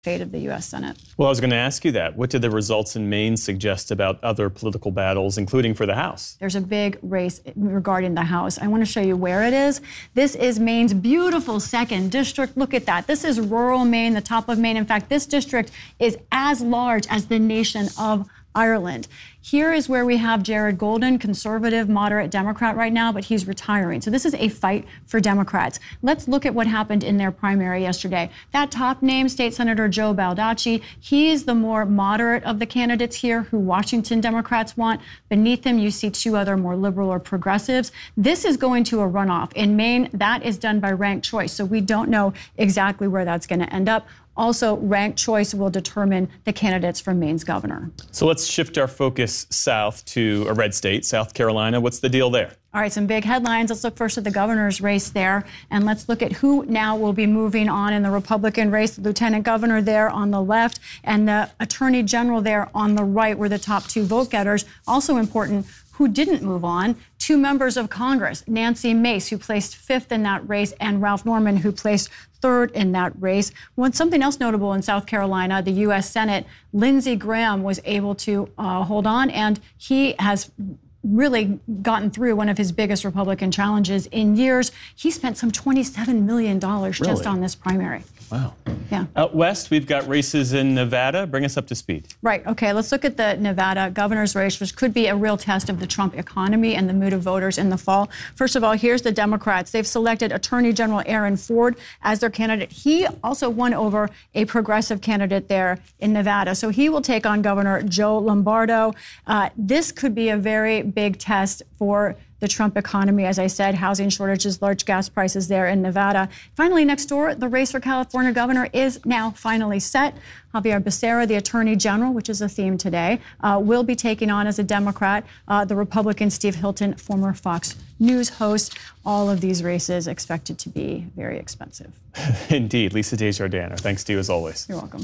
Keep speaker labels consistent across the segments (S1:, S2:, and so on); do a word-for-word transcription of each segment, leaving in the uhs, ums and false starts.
S1: fate of the U S Senate.
S2: Well, I was going to ask you that. What did the results in Maine suggest about other political battles, including for the House?
S1: There's a big race regarding the House. I want to show you where it is. This is Maine's beautiful second district. Look at that. This is rural Maine, the top of Maine. In fact, this district is as large as the nation of Ireland. Here is where we have Jared Golden, conservative, moderate Democrat right now, but he's retiring. So this is a fight for Democrats. Let's look at what happened in their primary yesterday. That top name, State Senator Joe Baldacci, he's the more moderate of the candidates here who Washington Democrats want. Beneath him, you see two other more liberal or progressives. This is going to a runoff. In Maine, that is done by ranked choice, so we don't know exactly where that's going to end up. Also, ranked choice will determine the candidates for Maine's governor.
S2: So let's shift our focus south to a red state, South Carolina. What's the deal there?
S1: All right, some big headlines. Let's look first at the governor's race there, and let's look at who now will be moving on in the Republican race. The lieutenant governor there on the left and the attorney general there on the right were the top two vote getters. Also important, who didn't move on, two members of Congress, Nancy Mace, who placed fifth in that race, and Ralph Norman, who placed third in that race. When something else notable in South Carolina, the U S Senate, Lindsey Graham was able to uh, hold on, and he has really gotten through one of his biggest Republican challenges in years. He spent some twenty-seven million dollars
S2: Really?
S1: just on this primary.
S2: Wow.
S1: Yeah.
S2: Out west, we've got races in Nevada. Bring us up to speed.
S1: Right. Okay. Let's look at the Nevada governor's race, which could be a real test of the Trump economy and the mood of voters in the fall. First of all, here's the Democrats. They've selected Attorney General Aaron Ford as their candidate. He also won over a progressive candidate there in Nevada. So he will take on Governor Joe Lombardo. Uh, this could be a very big test for the Trump economy. As I said, housing shortages, large gas prices there in Nevada. Finally, next door, the race for California governor is now finally set. Javier Becerra, the attorney general, which is a theme today, uh, will be taking on as a Democrat uh, the Republican Steve Hilton, former Fox News host. All of these races expected to be very expensive.
S2: Indeed. Lisa Desjardins, thanks to you as always.
S1: You're welcome.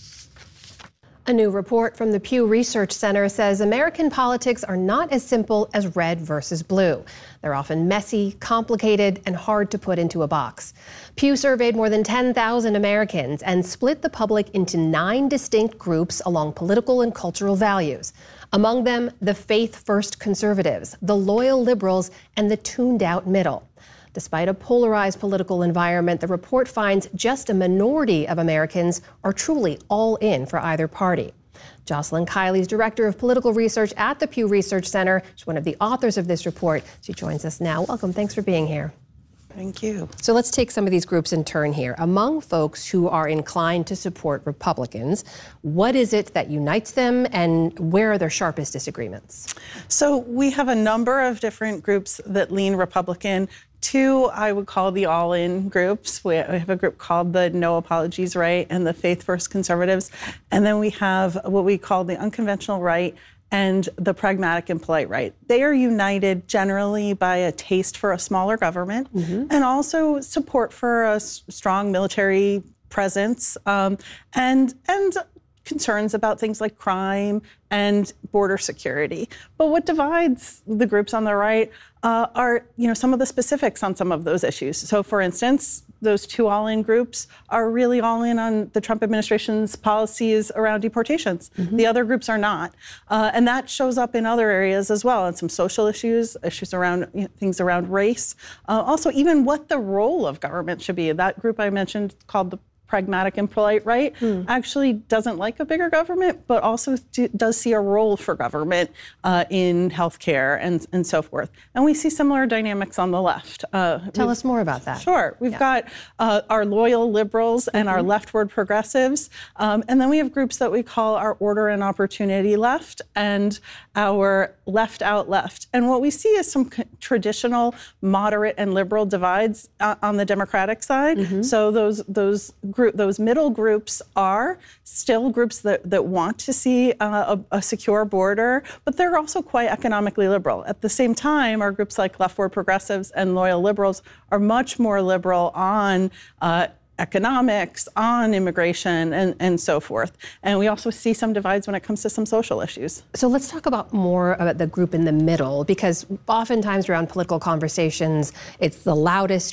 S3: A new report from the Pew Research Center says American politics are not as simple as red versus blue. They're often messy, complicated, and hard to put into a box. Pew surveyed more than ten thousand Americans and split the public into nine distinct groups along political and cultural values. Among them, the faith-first conservatives, the loyal liberals, and the tuned-out middle. Despite a polarized political environment, the report finds just a minority of Americans are truly all in for either party. Jocelyn Kiley is director of political research at the Pew Research Center. She's one of the authors of this report. She joins us now. Welcome. Thanks for being here.
S4: Thank you.
S3: So let's take some of these groups in turn here. Among folks who are inclined to support Republicans, what is it that unites them, and where are their sharpest disagreements?
S4: So we have a number of different groups that lean Republican. Two, I would call the all-in groups. We have a group called the No Apologies Right and the Faith First Conservatives. And then we have what we call the Unconventional Right and the Pragmatic and Polite Right. They are united generally by a taste for a smaller government mm-hmm. and also support for a s- strong military presence um, and and concerns about things like crime and border security. But what divides the groups on the right uh, are, you know, some of the specifics on some of those issues. So, for instance, those two all-in groups are really all in on the Trump administration's policies around deportations. Mm-hmm. The other groups are not. Uh, and that shows up in other areas as well, and some social issues, issues around you know, things around race. Uh, also, even what the role of government should be. That group I mentioned called the Pragmatic and Polite Right mm. actually doesn't like a bigger government, but also do, does see a role for government uh, in healthcare and, and so forth. And we see similar dynamics on the left. Uh,
S3: Tell us more about that.
S4: Sure. We've yeah. got uh, our loyal liberals and mm-hmm. our leftward progressives. Um, and then we have groups that we call our order and opportunity left and our left out left. And what we see is some c- traditional moderate and liberal divides uh, on the Democratic side. Mm-hmm. So those those groups Those middle groups are still groups that, that want to see uh, a, a secure border, but they're also quite economically liberal. At the same time, our groups like leftward progressives and loyal liberals are much more liberal on uh, economics, on immigration, and, and so forth. And we also see some divides when it comes to some social issues.
S3: So let's talk about more about the group in the middle, because oftentimes around political conversations, it's the loudest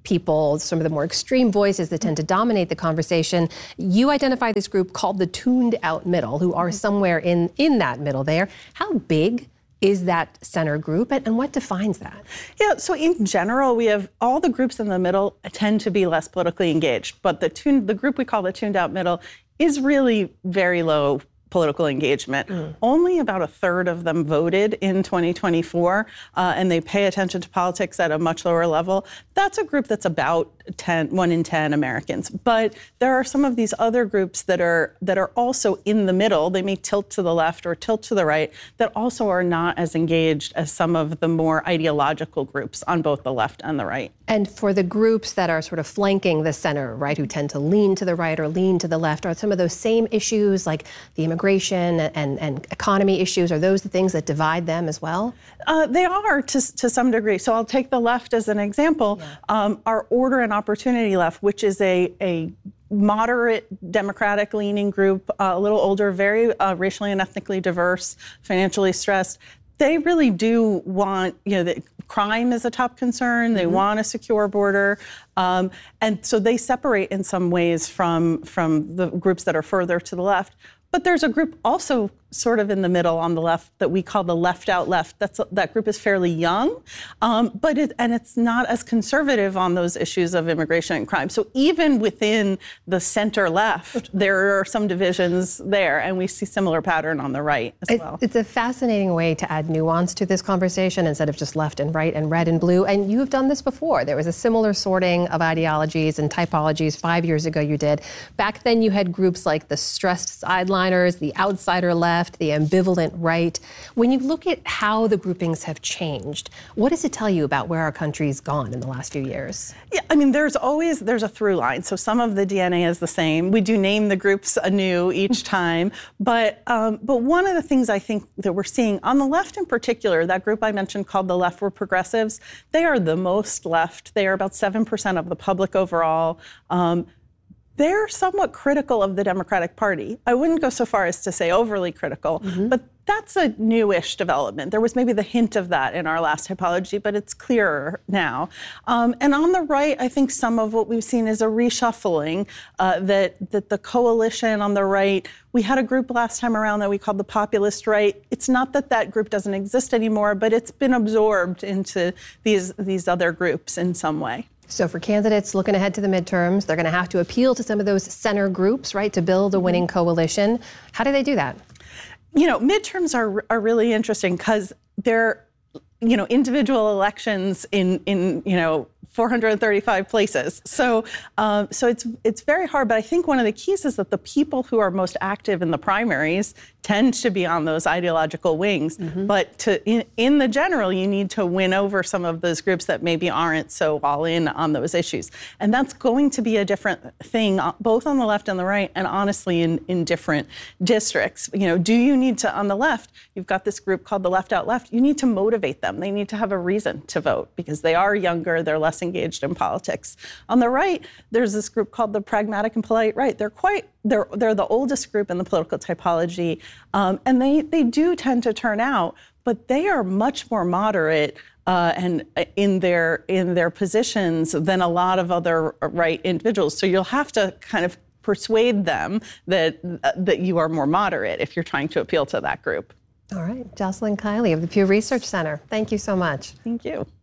S3: people, some of the more extreme voices that tend to dominate the conversation. You identify this group called the tuned out middle, who are somewhere in, in that middle there. How big is that center group, and, and what defines that?
S4: Yeah, so in general, we have all the groups in the middle tend to be less politically engaged, but the tuned, the group we call the tuned out middle is really very low political engagement. Mm. Only about a third of them voted in twenty twenty-four, uh, and they pay attention to politics at a much lower level. That's a group that's about ten, one in ten Americans. But there are some of these other groups that are that are also in the middle. They may tilt to the left or tilt to the right, that also are not as engaged as some of the more ideological groups on both the left and the right.
S3: And for the groups that are sort of flanking the center, right, who tend to lean to the right or lean to the left, are some of those same issues like the immigration and, and economy issues, are those the things that divide them as well?
S4: Uh, they are to, to some degree. So I'll take the left as an example. Yeah. Um, our Order and Opportunity Left, which is a, a moderate Democratic leaning group, uh, a little older, very uh, racially and ethnically diverse, financially stressed. They really do want, you know, that crime is a top concern. They mm-hmm. want a secure border. Um, and so they separate in some ways from, from the groups that are further to the left. But there's a group also sort of in the middle on the left that we call the left out left. That's that group is fairly young, um, but it, and it's not as conservative on those issues of immigration and crime. So even within the center left, there are some divisions there, and we see similar pattern on the right as
S3: it,
S4: well.
S3: It's a fascinating way to add nuance to this conversation instead of just left and right and red and blue. And you have done this before. There was a similar sorting of ideologies and typologies five years ago. You did. Back then, you had groups like the stressed sideliners, the outsider left, the ambivalent right. When you look at how the groupings have changed, what does it tell you about where our country's gone in the last few years?
S4: Yeah, I mean, there's always, there's a through line. So some of the D N A is the same. We do name the groups anew each time. But, um, but one of the things I think that we're seeing on the left in particular, that group I mentioned called the Left Were Progressives, they are the most left. They are about seven percent of the public overall. Um, They're somewhat critical of the Democratic Party. I wouldn't go so far as to say overly critical, mm-hmm. but that's a newish development. There was maybe the hint of that in our last typology, but it's clearer now. Um, and on the right, I think some of what we've seen is a reshuffling, uh, that, that the coalition on the right, we had a group last time around that we called the populist right. It's not that that group doesn't exist anymore, but it's been absorbed into these, these other groups in some way.
S3: So for candidates looking ahead to the midterms, they're going to have to appeal to some of those center groups, right, to build a winning coalition. How do they do that?
S4: You know, midterms are are really interesting because they're, you know, individual elections in, in you know, four hundred thirty-five places. So um, so it's it's very hard, but I think one of the keys is that the people who are most active in the primaries tend to be on those ideological wings. Mm-hmm. But to in, in the general, you need to win over some of those groups that maybe aren't so all in on those issues. And that's going to be a different thing, both on the left and the right, and honestly in, in different districts. You know, do you need to, on the left, you've got this group called the Left Out Left, you need to motivate them. They need to have a reason to vote because they are younger, they're less engaged in politics. On the right, there's this group called the Pragmatic and Polite Right. They're quite, they're, they're the oldest group in the political typology. Um, and they, they do tend to turn out, but they are much more moderate uh, and in their in their positions than a lot of other right individuals. So you'll have to kind of persuade them that uh, that you are more moderate if you're trying to appeal to that group.
S3: All right, Jocelyn Kiley of the Pew Research Center. Thank you so much.
S4: Thank you.